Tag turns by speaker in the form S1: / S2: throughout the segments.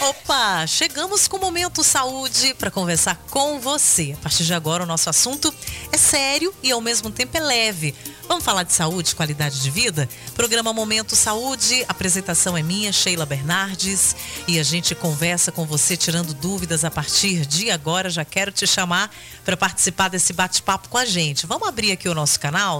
S1: Opa, chegamos com o Momento Saúde para conversar com você. A partir de agora o nosso assunto é sério e ao mesmo tempo é leve. Vamos falar de saúde, qualidade de vida? Programa Momento Saúde, apresentação é minha, Sheila Bernardes, e a gente conversa com você tirando dúvidas a partir de agora. Já quero te chamar para participar desse bate-papo com a gente. Vamos abrir aqui o nosso canal,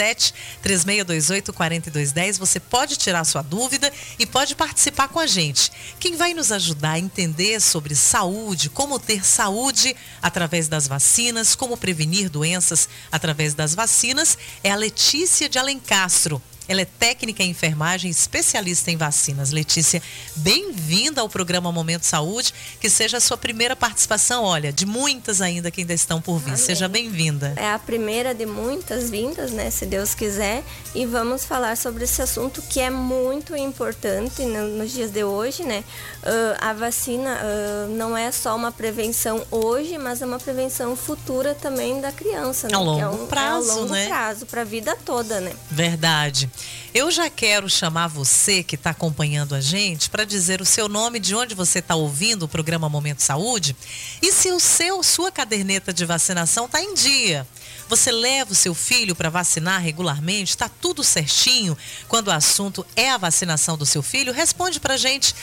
S1: 77-3628-4210. Você pode tirar sua dúvida e pode participar com a gente. Quem vai nos ajudar a entender sobre saúde, como ter saúde através das vacinas, como prevenir doenças através das vacinas, é a Letícia de Alencastro. Ela é técnica em enfermagem, especialista em vacinas. Letícia, bem-vinda ao programa Momento Saúde, que seja a sua primeira participação, olha, de muitas ainda que ainda estão por vir. Amém. Seja bem-vinda.
S2: É a primeira de muitas vindas, né, se Deus quiser, e vamos falar sobre esse assunto que é muito importante nos dias de hoje, né? A vacina não é só uma prevenção hoje, mas é uma prevenção futura também da criança, né?
S1: A longo prazo,
S2: a longo
S1: né?
S2: prazo, para a vida toda, né?
S1: Verdade. Eu já quero chamar você que está acompanhando a gente para dizer o seu nome, de onde você está ouvindo o programa Momento Saúde e se sua caderneta de vacinação está em dia. Você leva o seu filho para vacinar regularmente? Está tudo certinho? Quando o assunto é a vacinação do seu filho, responde para a gente,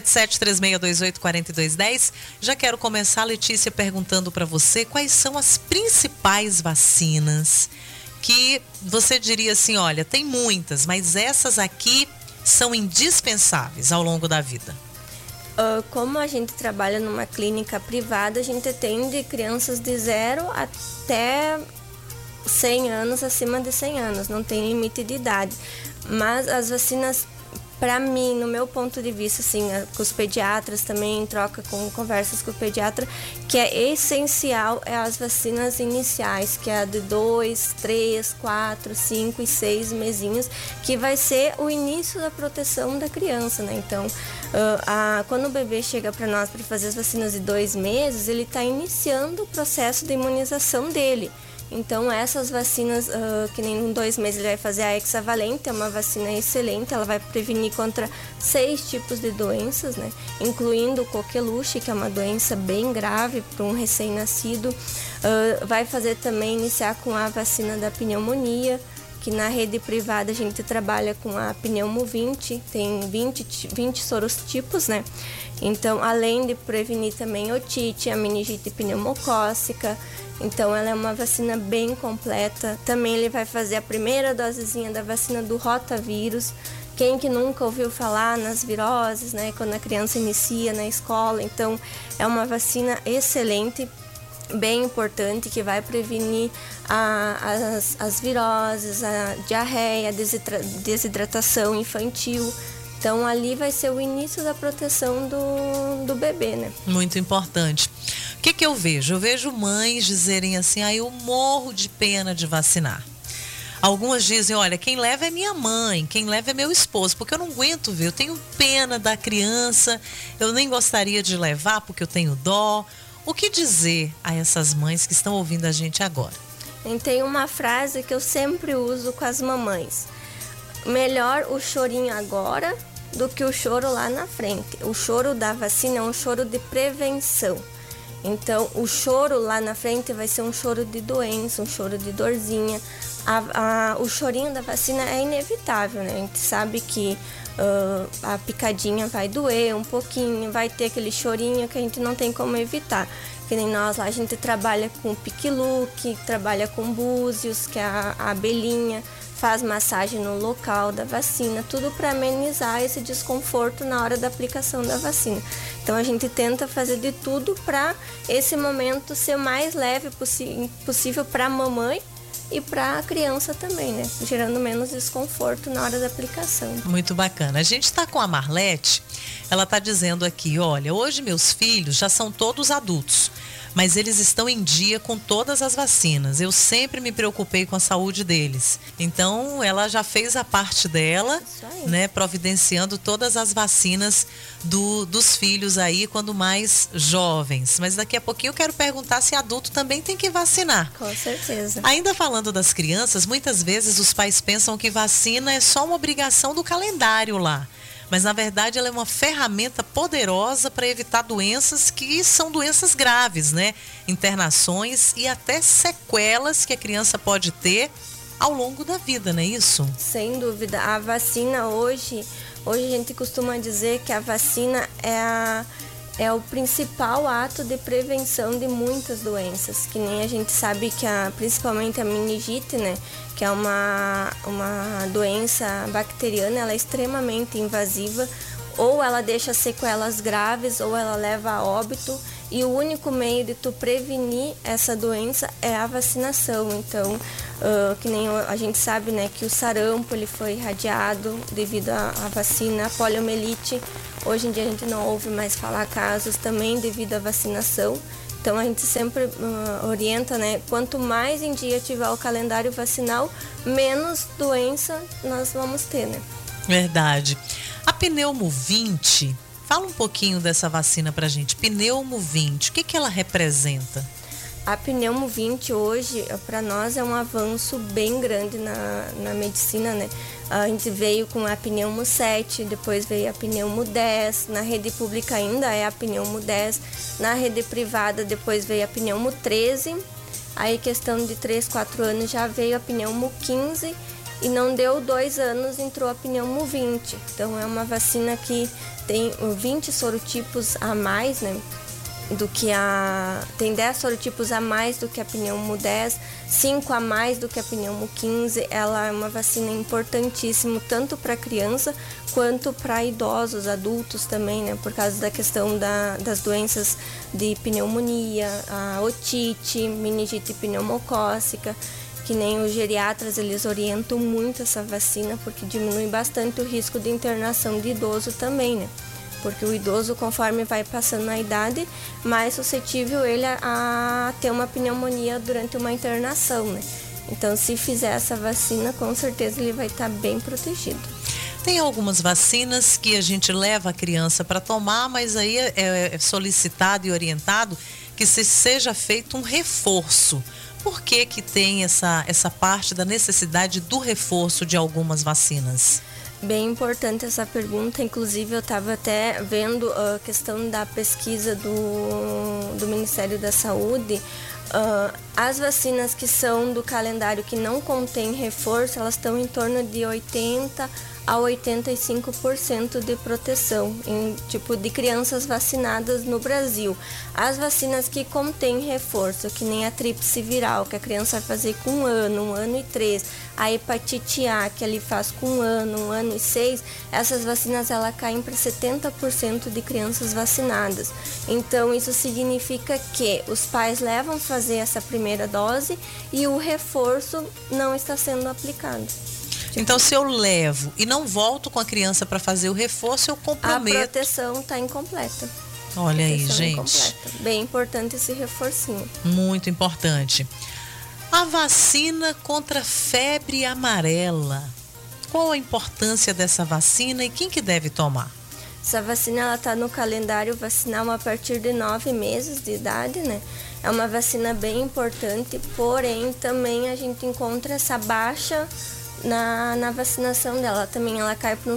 S1: 77-3628-4210. Já quero começar, Letícia, perguntando para você quais são as principais vacinas que você diria assim, olha, tem muitas, mas essas aqui são indispensáveis ao longo da vida.
S2: Como a gente trabalha numa clínica privada, a gente atende crianças de 0 até 100 anos, acima de 100 anos, não tem limite de idade. Mas as vacinas, para mim, no meu ponto de vista, assim, com os pediatras também, em troca com conversas com o pediatra, que é essencial é as vacinas iniciais, que é a de 2, 3, 4, 5 e 6 mesinhos, que vai ser o início da proteção da criança, né? Então, quando o bebê chega para nós para fazer as vacinas de 2 meses, ele está iniciando o processo de imunização dele. Então, essas vacinas, que nem em 2 meses ele vai fazer a hexavalente, é uma vacina excelente, ela vai prevenir contra 6 tipos de doenças, né? Incluindo o coqueluche, que é uma doença bem grave para um recém-nascido. Vai fazer também, iniciar com a vacina da pneumonia, que na rede privada a gente trabalha com a pneumo 20, tem 20 sorotipos, né? Então, além de prevenir também otite, a meningite pneumocócica. Então, ela é uma vacina bem completa. Também ele vai fazer a primeira dosezinha da vacina do rotavírus. Quem que nunca ouviu falar nas viroses, né? Quando a criança inicia na escola. Então, é uma vacina excelente, bem importante, que vai prevenir as viroses, a diarreia, a desidratação infantil. Então, ali vai ser o início da proteção do bebê, né?
S1: Muito importante. O que eu vejo? Eu vejo mães dizerem assim, eu morro de pena de vacinar. Algumas dizem, olha, quem leva é minha mãe, quem leva é meu esposo, porque eu não aguento ver, eu tenho pena da criança, eu nem gostaria de levar porque eu tenho dó. O que dizer a essas mães que estão ouvindo a gente agora?
S2: Tem uma frase que eu sempre uso com as mamães. Melhor o chorinho agora do que o choro lá na frente. O choro da vacina é um choro de prevenção. Então, o choro lá na frente vai ser um choro de doença, um choro de dorzinha. O chorinho da vacina é inevitável, né? A gente sabe que a picadinha vai doer um pouquinho, vai ter aquele chorinho que a gente não tem como evitar. Que nem nós lá, a gente trabalha com pique-luque, trabalha com búzios, que é a abelhinha, faz massagem no local da vacina, tudo para amenizar esse desconforto na hora da aplicação da vacina. Então a gente tenta fazer de tudo para esse momento ser o mais leve possível para a mamãe e para a criança também, né? Gerando menos desconforto na hora da aplicação.
S1: Muito bacana. A gente está com a Marlete, ela está dizendo aqui, olha, hoje meus filhos já são todos adultos, mas eles estão em dia com todas as vacinas. Eu sempre me preocupei com a saúde deles. Então, ela já fez a parte dela, né, providenciando todas as vacinas dos filhos aí, quando mais jovens. Mas daqui a pouquinho eu quero perguntar se adulto também tem que vacinar.
S2: Com certeza.
S1: Ainda falando das crianças, muitas vezes os pais pensam que vacina é só uma obrigação do calendário lá. mas na verdade ela é uma ferramenta poderosa para evitar doenças que são doenças graves, né? Internações e até sequelas que a criança pode ter ao longo da vida, não é isso?
S2: Sem dúvida. A vacina hoje a gente costuma dizer que a vacina é o principal ato de prevenção de muitas doenças, que nem a gente sabe que principalmente a meningite, né, que é uma doença bacteriana, ela é extremamente invasiva, ou ela deixa sequelas graves, ou ela leva a óbito, e o único meio de tu prevenir essa doença é a vacinação. Então, que nem a gente sabe, né, que o sarampo ele foi irradiado devido à vacina, a poliomielite. Hoje em dia a gente não ouve mais falar casos também devido à vacinação. Então a gente sempre orienta, né, quanto mais em dia tiver o calendário vacinal, menos doença nós vamos ter, né?
S1: Verdade. A Pneumo 20, fala um pouquinho dessa vacina pra gente. Pneumo 20, o que ela representa?
S2: A Pneumo 20 hoje, para nós, é um avanço bem grande na medicina, né? A gente veio com a Pneumo 7, depois veio a Pneumo 10, na rede pública ainda é a Pneumo 10, na rede privada depois veio a Pneumo 13, aí questão de 3, 4 anos já veio a Pneumo 15 e não deu 2 anos, entrou a Pneumo 20. Então é uma vacina que tem 20 sorotipos a mais, né? Tem 10 sorotipos a mais do que a Pneumo 10, 5 a mais do que a Pneumo 15. Ela é uma vacina importantíssima tanto para criança quanto para idosos, adultos também, né? Por causa da questão das doenças de pneumonia, a otite, meningite pneumocócica, que nem os geriatras, eles orientam muito essa vacina porque diminui bastante o risco de internação de idoso também, né? Porque o idoso, conforme vai passando a idade, mais suscetível ele a ter uma pneumonia durante uma internação, né? Então, se fizer essa vacina, com certeza ele vai estar bem protegido.
S1: Tem algumas vacinas que a gente leva a criança para tomar, mas aí é solicitado e orientado que seja feito um reforço. Por que tem essa parte da necessidade do reforço de algumas vacinas?
S2: Bem importante essa pergunta, inclusive eu estava até vendo a questão da pesquisa do Ministério da Saúde. As vacinas que são do calendário que não contém reforço, elas estão em torno de 80% a 85% de proteção de crianças vacinadas no Brasil. As vacinas que contêm reforço, que nem a tríplice viral, que a criança vai fazer com 1 ano e 3, a hepatite A, que ele faz com 1 ano e 6, essas vacinas ela caem para 70% de crianças vacinadas. Então isso significa que os pais levam fazer essa primeira dose e o reforço não está sendo aplicado.
S1: Então, se eu levo e não volto com a criança para fazer o reforço, eu comprometo.
S2: A proteção está incompleta.
S1: Olha aí, gente.
S2: Bem importante esse reforcinho.
S1: Muito importante. A vacina contra a febre amarela. Qual a importância dessa vacina e quem que deve tomar?
S2: Essa vacina está no calendário vacinal a partir de 9 meses de idade, né? É uma vacina bem importante, porém também a gente encontra essa baixa na vacinação dela. Também ela cai para uns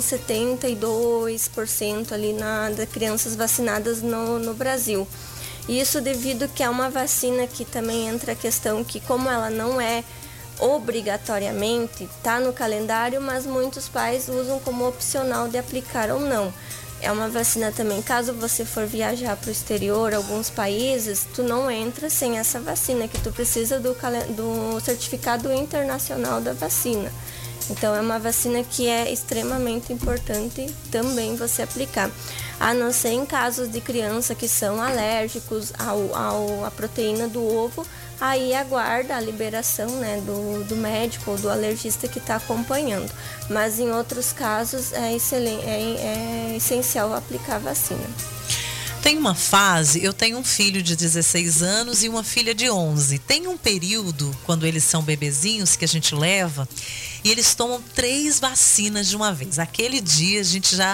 S2: 72% ali das crianças vacinadas no Brasil. Isso devido que é uma vacina que também entra a questão que, como ela não é obrigatoriamente, está no calendário, mas muitos pais usam como opcional de aplicar ou não. É uma vacina também, caso você for viajar para o exterior, alguns países, tu não entra sem essa vacina, que tu precisa do certificado internacional da vacina. Então é uma vacina que é extremamente importante também você aplicar. A não ser em casos de criança que são alérgicos à proteína do ovo, aí aguarda a liberação, né, do médico ou do alergista que está acompanhando. Mas em outros casos é essencial aplicar a vacina.
S1: Tem uma fase, eu tenho um filho de 16 anos e uma filha de 11. Tem um período, quando eles são bebezinhos, que a gente leva e eles tomam 3 vacinas de uma vez. Aquele dia a gente já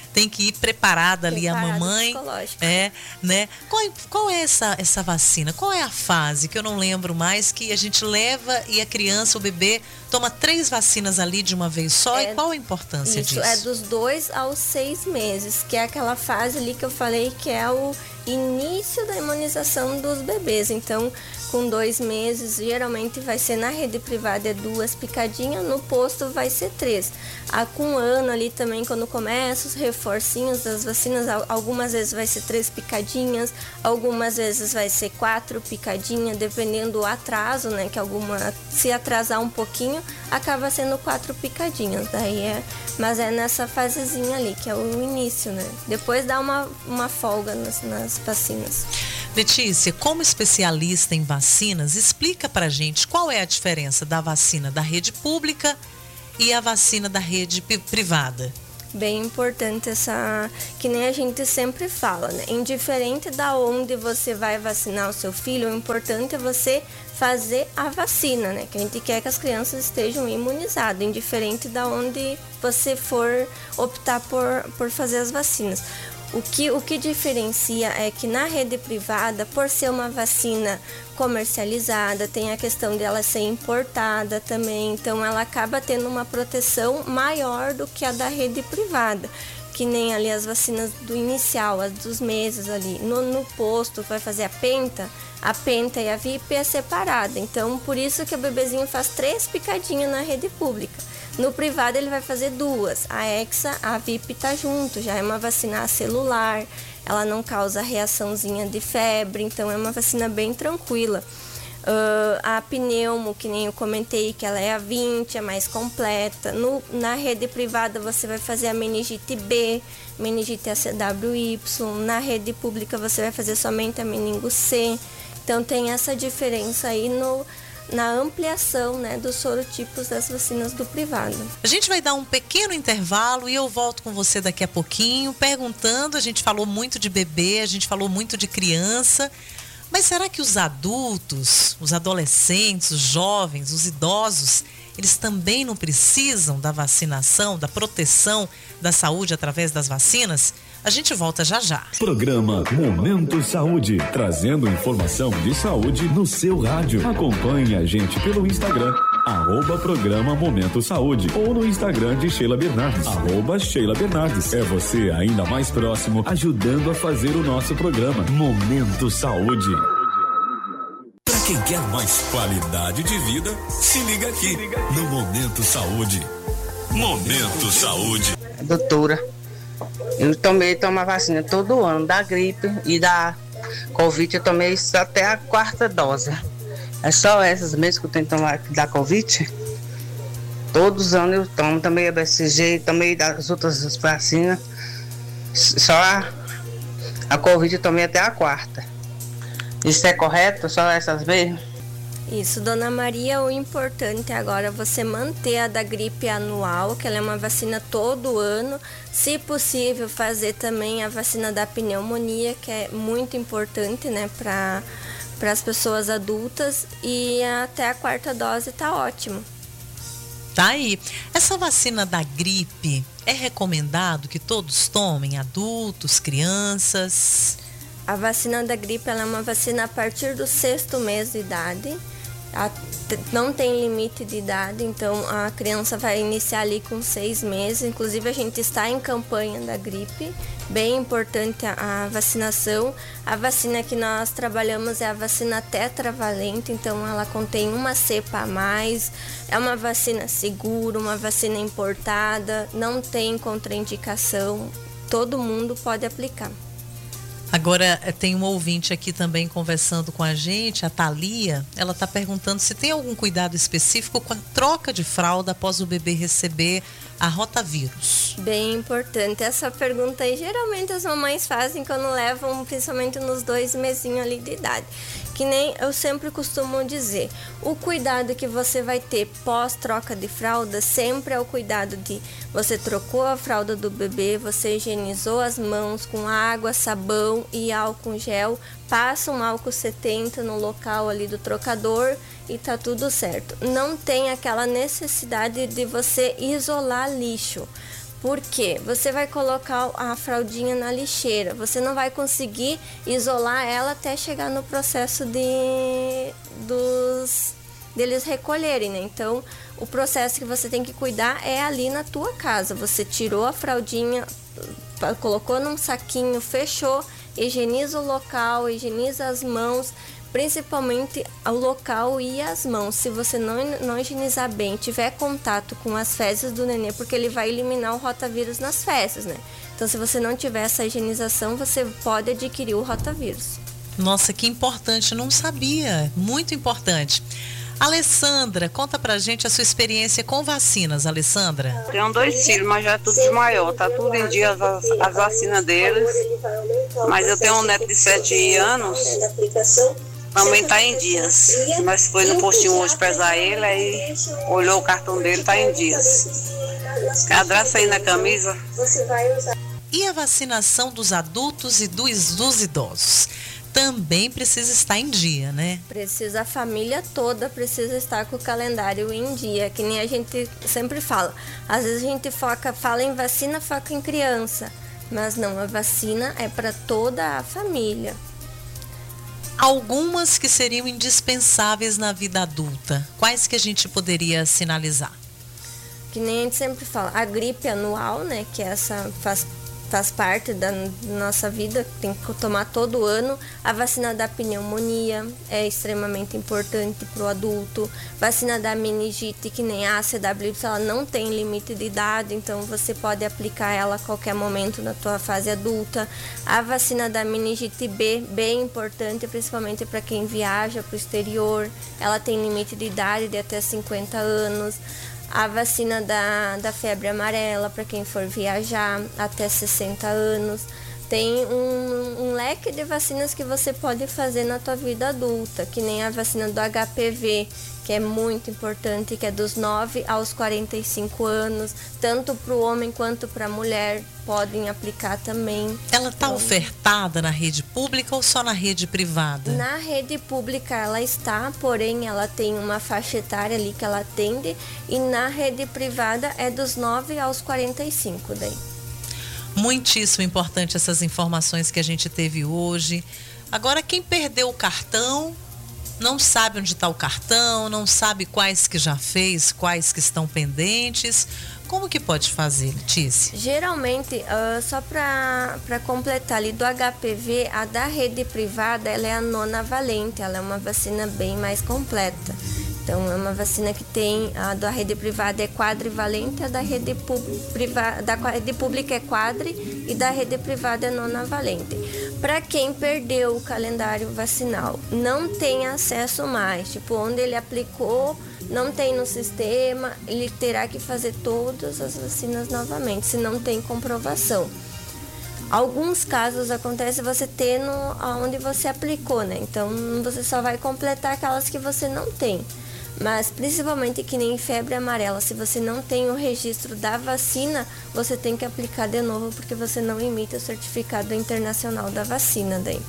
S1: tem que ir preparada ali a mamãe. Né? Qual é essa vacina? Qual é a fase que eu não lembro mais, que a gente leva e a criança, o bebê, toma 3 vacinas ali de uma vez só? E qual a importância disso?
S2: É dos 2 aos 6 meses, que é aquela fase ali que eu falei que é o início da imunização dos bebês. Então, com 2 meses, geralmente vai ser na rede privada 2 picadinhas, no posto vai ser 3. Com 1 ano ali também, quando começa os reforcinhos das vacinas, algumas vezes vai ser 3 picadinhas, algumas vezes vai ser 4 picadinhas, dependendo do atraso, né? Que se atrasar um pouquinho, acaba sendo 4 picadinhas. Mas é nessa fasezinha ali, que é o início, né? Depois dá uma folga nas vacinas.
S1: Letícia, como especialista em vacinas, explica pra gente qual é a diferença da vacina da rede pública e a vacina da rede privada.
S2: Bem importante que nem a gente sempre fala, né? Indiferente da onde você vai vacinar o seu filho, o importante é você fazer a vacina, né? Que a gente quer que as crianças estejam imunizadas, indiferente da onde você for optar por fazer as vacinas. O que diferencia é que na rede privada, por ser uma vacina comercializada, tem a questão dela ser importada também, então ela acaba tendo uma proteção maior do que a da rede privada, que nem ali as vacinas do inicial, as dos meses ali. No posto vai fazer a penta e a VIP é separada, então por isso que o bebezinho faz 3 picadinhas na rede pública. No privado ele vai fazer 2, a Hexa, a VIP tá junto, já é uma vacina celular, ela não causa reaçãozinha de febre, então é uma vacina bem tranquila. A pneumo, que nem eu comentei, que ela é a 20, é mais completa. Na rede privada você vai fazer a meningite B, meningite ACWY, na rede pública você vai fazer somente a meningo C, então tem essa diferença aí na ampliação, né, dos sorotipos das vacinas do privado.
S1: A gente vai dar um pequeno intervalo e eu volto com você daqui a pouquinho perguntando, a gente falou muito de bebê, a gente falou muito de criança, mas será que os adultos, os adolescentes, os jovens, os idosos, eles também não precisam da vacinação, da proteção da saúde através das vacinas? A gente volta já já.
S3: Programa Momento Saúde, trazendo informação de saúde no seu rádio. Acompanhe a gente pelo Instagram, @programa Momento Saúde, ou no Instagram de Sheila Bernardes, @Sheila Bernardes. É você ainda mais próximo, ajudando a fazer o nosso programa Momento Saúde. Para quem quer mais qualidade de vida, se liga aqui no Momento Saúde. Momento Saúde.
S4: Doutora, eu tomo a vacina todo ano, da gripe e da Covid, eu tomei isso até a 4ª dose. É só essas mesmo que eu tenho que tomar da Covid. Todos os anos eu tomo, também a BCG, tomei das outras vacinas. Só a Covid eu tomei até a 4ª. Isso é correto? Só essas mesmo?
S2: Isso, Dona Maria, o importante agora é você manter a da gripe anual, que ela é uma vacina todo ano. Se possível, fazer também a vacina da pneumonia, que é muito importante, né, para as pessoas adultas. E até a 4ª dose tá ótimo.
S1: Tá aí. Essa vacina da gripe, é recomendado que todos tomem, adultos, crianças?
S2: A vacina da gripe ela é uma vacina a partir do 6º mês de idade. Não tem limite de idade, então a criança vai iniciar ali com 6 meses. Inclusive a gente está em campanha da gripe, bem importante a vacinação. A vacina que nós trabalhamos é a vacina tetravalente, então ela contém uma cepa a mais, é uma vacina segura, uma vacina importada, não tem contraindicação, todo mundo pode aplicar.
S1: Agora, tem um ouvinte aqui também conversando com a gente, a Thalia. Ela está perguntando se tem algum cuidado específico com a troca de fralda após o bebê receber a rotavírus.
S2: Bem importante. Essa pergunta aí, geralmente as mamães fazem quando levam, principalmente nos 2 mesinhos ali de idade. Que nem eu sempre costumo dizer, o cuidado que você vai ter pós-troca de fralda sempre é o cuidado de você trocou a fralda do bebê, você higienizou as mãos com água, sabão e álcool gel, passa um álcool 70 no local ali do trocador e tá tudo certo. Não tem aquela necessidade de você isolar lixo. Por quê? Você vai colocar a fraldinha na lixeira, você não vai conseguir isolar ela até chegar no processo deles recolherem, né? Então, o processo que você tem que cuidar é ali na tua casa. Você tirou a fraldinha, colocou num saquinho, fechou, higieniza o local, higieniza as mãos, principalmente o local e as mãos. Se você não higienizar bem, tiver contato com as fezes do nenê, porque ele vai eliminar o rotavírus nas fezes, né? Então, se você não tiver essa higienização, você pode adquirir o rotavírus.
S1: Nossa, que importante, não sabia, muito importante. Alessandra, conta pra gente a sua experiência com vacinas, Alessandra.
S5: Tenho 2 filhos, mas já é tudo de maior, tá tudo em dia as vacinas deles. Mas eu tenho um neto de 7 anos, também tá em dias. Nós foi no postinho hoje pesar ele, aí olhou o cartão dele, tá em dias. Cadastra aí na camisa.
S1: E a vacinação dos adultos e dos idosos? Também precisa estar em dia, né?
S2: Precisa, a família toda precisa estar com o calendário em dia, que nem a gente sempre fala. Às vezes a gente fala em vacina, foca em criança, mas não, a vacina é para toda a família.
S1: Algumas que seriam indispensáveis na vida adulta, quais que a gente poderia sinalizar?
S2: Que nem a gente sempre fala, a gripe anual, né, que essa faz parte da nossa vida, tem que tomar todo ano. A vacina da pneumonia é extremamente importante para o adulto. Vacina da meningite, que nem a CWY, ela não tem limite de idade, então você pode aplicar ela a qualquer momento na tua fase adulta. A vacina da meningite B, bem importante, principalmente para quem viaja para o exterior. Ela tem limite de idade de até 50 anos. A vacina da febre amarela para quem for viajar até 60 anos. Tem um leque de vacinas que você pode fazer na tua vida adulta, que nem a vacina do HPV, que é muito importante, que é dos 9 aos 45 anos, tanto para o homem quanto para a mulher, podem aplicar também.
S1: Ela está ofertada na rede pública ou só na rede privada?
S2: Na rede pública ela está, porém ela tem uma faixa etária ali que ela atende, e na rede privada é dos 9 aos 45 daí.
S1: Muitíssimo importante essas informações que a gente teve hoje. Agora, quem perdeu o cartão, não sabe onde está o cartão, não sabe quais que já fez, quais que estão pendentes, como que pode fazer, Letícia?
S2: Geralmente, só para completar ali, do HPV, a da rede privada, ela é a nonavalente, ela é uma vacina bem mais completa. Então, é uma vacina que tem, a da rede privada é quadrivalente, a da rede pública é quadri e da rede privada é nonavalente. Para quem perdeu o calendário vacinal, não tem acesso mais, tipo, onde ele aplicou, não tem no sistema, ele terá que fazer todas as vacinas novamente, se não tem comprovação. Alguns casos acontece você ter onde você aplicou, né? Então, você só vai completar aquelas que você não tem. Mas principalmente que nem febre amarela, se você não tem o registro da vacina, você tem que aplicar de novo, porque você não emite o certificado internacional da vacina daí.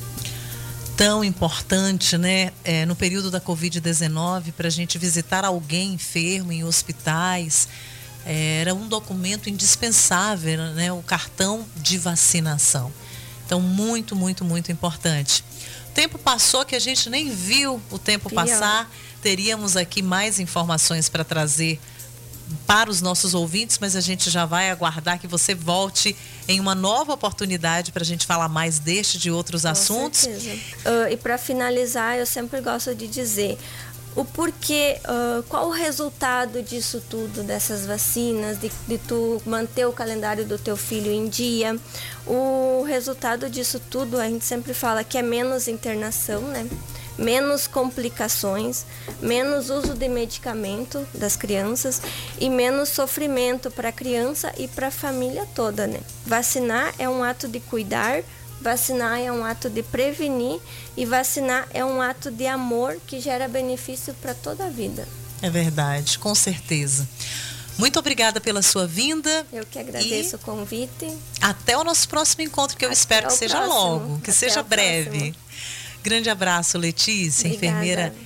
S1: Tão importante, né? No período da Covid-19, para a gente visitar alguém enfermo em hospitais, era um documento indispensável, né? O cartão de vacinação. Então, muito, muito, muito importante. O tempo passou que a gente nem viu o tempo passar. Teríamos aqui mais informações para trazer para os nossos ouvintes, mas a gente já vai aguardar que você volte em uma nova oportunidade para a gente falar mais deste e de outros assuntos.
S2: Certeza. E para finalizar, eu sempre gosto de dizer o porquê, qual o resultado disso tudo, dessas vacinas, de tu manter o calendário do teu filho em dia. O resultado disso tudo, a gente sempre fala que é menos internação, né? Menos complicações, menos uso de medicamento das crianças e menos sofrimento para a criança e para a família toda, né? Vacinar é um ato de cuidar, vacinar é um ato de prevenir e vacinar é um ato de amor que gera benefício para toda a vida.
S1: É verdade, com certeza. Muito obrigada pela sua vinda.
S2: Eu que agradeço o convite.
S1: Até o nosso próximo encontro, que eu espero que seja logo, que seja breve. Grande abraço, Letícia,
S2: Obrigada.
S1: Enfermeira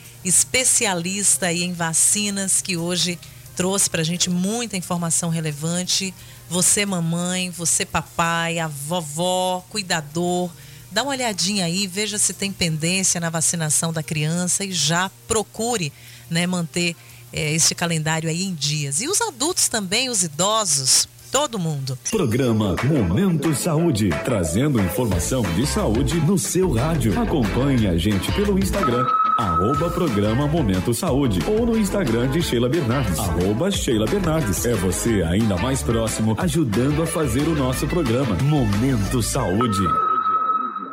S1: especialista aí em vacinas, que hoje trouxe para a gente muita informação relevante Você mamãe, você papai, a vovó, cuidador, dá uma olhadinha aí, veja se tem pendência na vacinação da criança e já procure, né, manter este calendário aí em dias. E os adultos também, os idosos, todo mundo.
S3: Programa Momento Saúde, trazendo informação de saúde no seu rádio. Acompanhe a gente pelo Instagram, @programa Momento Saúde, ou no Instagram de Sheila Bernardes, @Sheila Bernardes. É você ainda mais próximo, ajudando a fazer o nosso programa Momento Saúde.